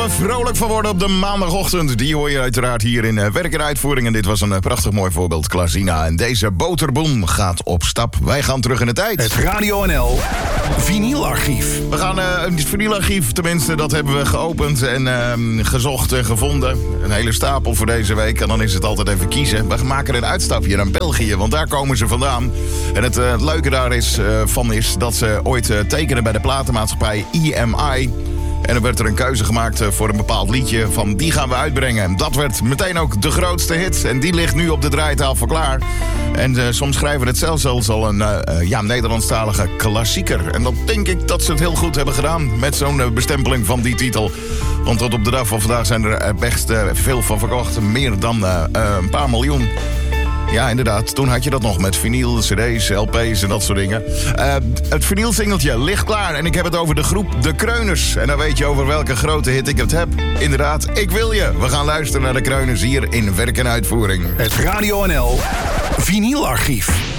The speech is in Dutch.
Vrolijk van worden op de maandagochtend. Die hoor je uiteraard hier in Werk en Uitvoering. En dit was een prachtig mooi voorbeeld, Klasina. En deze boterboom gaat op stap. Wij gaan terug in de tijd. Het Radio NL Vinylarchief. We gaan het vinylarchief, tenminste, dat hebben we geopend en gezocht en gevonden. Een hele stapel voor deze week. En dan is het altijd even kiezen. We maken een uitstapje naar België, want daar komen ze vandaan. En het leuke daar is dat ze ooit tekenen bij de platenmaatschappij EMI. En er werd er een keuze gemaakt voor een bepaald liedje van die gaan we uitbrengen. Dat werd meteen ook de grootste hit. En die ligt nu op de draaitafel klaar. En soms schrijven we het zelfs al een Nederlandstalige klassieker. En dan denk ik dat ze het heel goed hebben gedaan met zo'n bestempeling van die titel. Want tot op de dag van vandaag zijn er best veel van verkocht. Meer dan een paar miljoen. Ja, inderdaad. Toen had je dat nog met vinyl, cd's, LP's en dat soort dingen. Het vinylsingeltje ligt klaar. En ik heb het over de groep De Kreuners. En dan weet je over welke grote hit ik het heb. Inderdaad, Ik Wil Je. We gaan luisteren naar De Kreuners hier in Werk en Uitvoering. Het Radio NL Vinylarchief.